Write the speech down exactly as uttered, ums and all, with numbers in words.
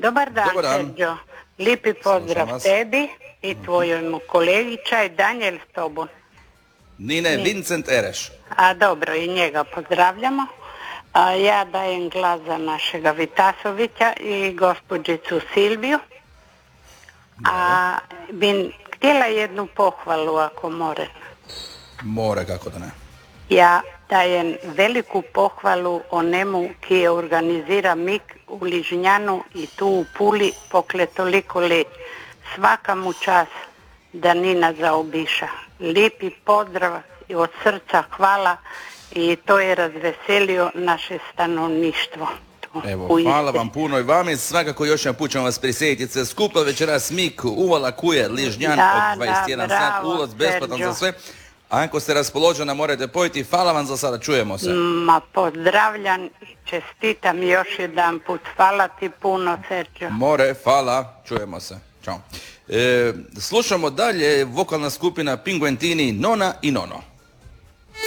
Dobar dan, Dobar dan. Sergio. Lipi pozdrav vas. tebi i tvojemu kolegi. Čaj Daniel s tobom. Nine Vincent Ereš. A dobro, i njega pozdravljamo. A, ja dajem glas za našega Vitasovića i gospođicu Silviju. A bi htjela jednu pohvalu ako more. More, kako da ne. Ja dajem veliku pohvalu onemu ki je organizira Mik u Ližnjanu i tu u Puli pokle toliko let. Svaka mu čas da Nina zaobiša. Lijepi pozdrav i od srca hvala i to je razveselio naše stanovništvo. Evo, hvala vam puno i vam i svakako još jedan put ćemo vas prisjetiti sve skupa večeras Mik, Uvala Kuje, Ližnjan Da, od dvadeset jedan da, sat, bravo, ulaz besplatan Sergio. za sve. A ako ste raspoložena morate pojiti. Hvala vam za sada, čujemo se. Ma pozdravljam i čestitam još jedan put. Hvala ti puno, Sergio. More, hvala, čujemo se. Ćao. E, slušamo dalje vokalna skupina Pinguentini, Nona i Nono.